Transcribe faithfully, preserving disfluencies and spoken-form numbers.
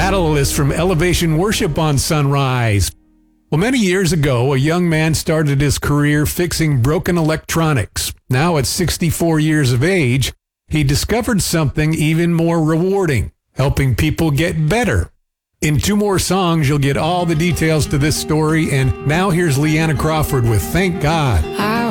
Rattle is from Elevation Worship on Sunrise. Well, many years ago, a young man started his career fixing broken electronics. Now at sixty-four years of age, he discovered something even more rewarding, helping people get better. In two more songs, you'll get all the details to this story, and now here's Leanna Crawford with Thank God. I